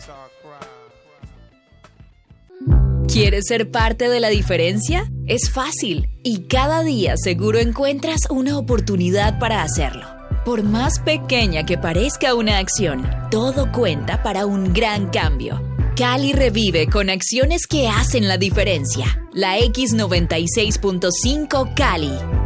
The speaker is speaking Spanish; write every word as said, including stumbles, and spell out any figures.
¿Quieres ser parte de la diferencia? Es fácil y cada día seguro encuentras una oportunidad para hacerlo. Por más pequeña que parezca una acción, todo cuenta para un gran cambio. Cali revive con acciones que hacen la diferencia. La X noventa y seis punto cinco Cali.